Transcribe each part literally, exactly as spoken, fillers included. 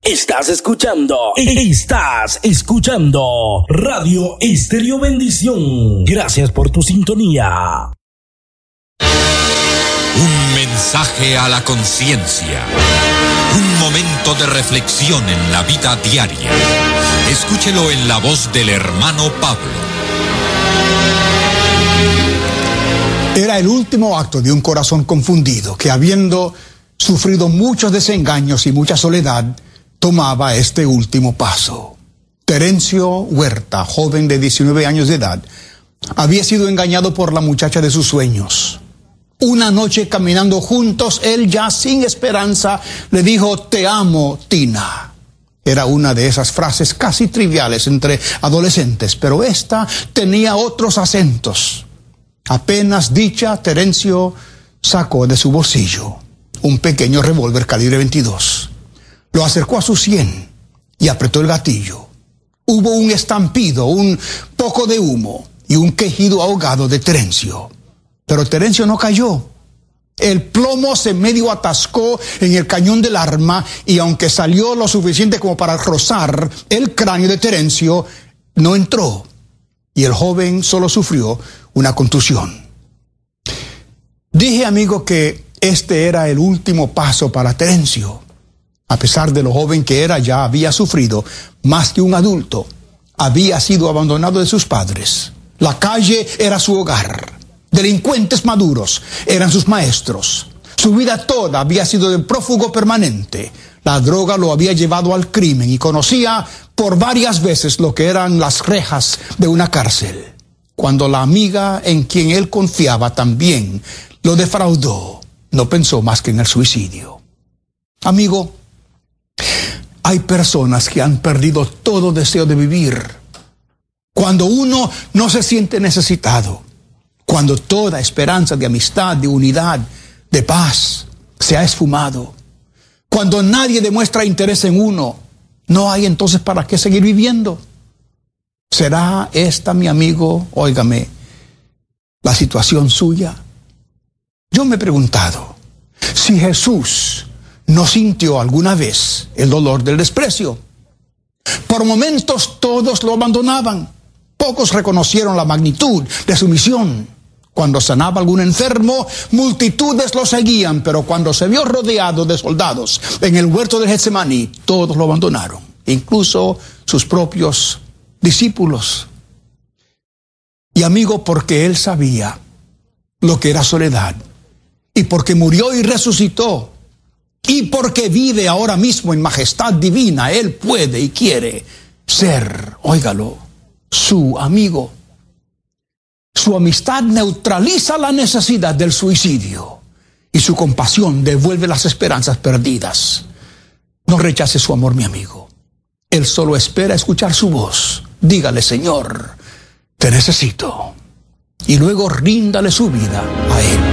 Estás escuchando, estás escuchando Radio Estéreo Bendición. Gracias por tu sintonía. Un mensaje a la conciencia. Un momento de reflexión en la vida diaria. Escúchelo en la voz del hermano Pablo. Era el último acto de un corazón confundido que, habiendo sufrido muchos desengaños y mucha soledad, tomaba este último paso. Terencio Huerta, joven de diecinueve años de edad, había sido engañado por la muchacha de sus sueños. Una noche, caminando juntos, él, ya sin esperanza, le dijo: "Te amo, Tina". Era una de esas frases casi triviales entre adolescentes, pero esta tenía otros acentos. Apenas dicha, Terencio sacó de su bolsillo un pequeño revólver calibre veintidós. Lo acercó a su sien y apretó el gatillo. Hubo un estampido, un poco de humo y un quejido ahogado de Terencio. Pero Terencio no cayó. El plomo se medio atascó en el cañón del arma y, aunque salió lo suficiente como para rozar el cráneo de Terencio, no entró. Y el joven solo sufrió una contusión. Dije, amigo, que este era el último paso para Terencio. A pesar de lo joven que era, ya había sufrido más que un adulto. Había sido abandonado de sus padres. La calle era su hogar. Delincuentes maduros eran sus maestros. Su vida toda había sido de prófugo permanente. La droga lo había llevado al crimen y conocía por varias veces lo que eran las rejas de una cárcel. Cuando la amiga en quien él confiaba también lo defraudó, no pensó más que en el suicidio. Amigo, hay personas que han perdido todo deseo de vivir. Cuando uno no se siente necesitado, cuando toda esperanza de amistad, de unidad, de paz se ha esfumado, cuando nadie demuestra interés en uno, no hay entonces para qué seguir viviendo. ¿Será esta, mi amigo, óigame, la situación suya? Yo me he preguntado si Jesús no sintió alguna vez el dolor del desprecio. Por momentos todos lo abandonaban. Pocos reconocieron la magnitud de su misión. Cuando sanaba algún enfermo, multitudes lo seguían, pero cuando se vio rodeado de soldados en el huerto de Getsemaní, todos lo abandonaron, incluso sus propios discípulos. Y amigo, porque él sabía lo que era soledad, y porque murió y resucitó, y porque vive ahora mismo en majestad divina, él puede y quiere ser, óigalo, su amigo. Su amistad neutraliza la necesidad del suicidio y su compasión devuelve las esperanzas perdidas. No rechace su amor, mi amigo. Él solo espera escuchar su voz. Dígale: Señor, te necesito. Y luego ríndale su vida a él.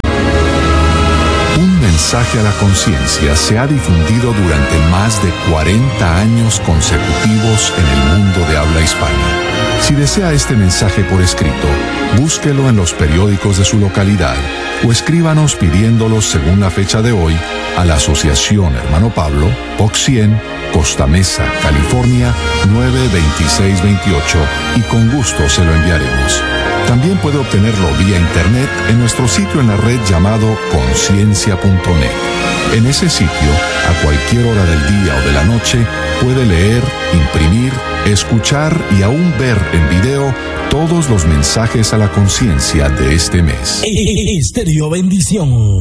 Un mensaje a la conciencia se ha difundido durante más de cuarenta años consecutivos en el mundo de habla hispana. Si desea este mensaje por escrito, búsquelo en los periódicos de su localidad o escríbanos pidiéndolo según la fecha de hoy a la Asociación Hermano Pablo, P O C cien, Costa Mesa, California, nueve veintiséis veintiocho, y con gusto se lo enviaremos. También puede obtenerlo vía internet en nuestro sitio en la red llamado conciencia punto net. En ese sitio, a cualquier hora del día o de la noche, puede leer, imprimir, escuchar y aún ver en video todos los mensajes a la conciencia de este mes. Estéreo Bendición.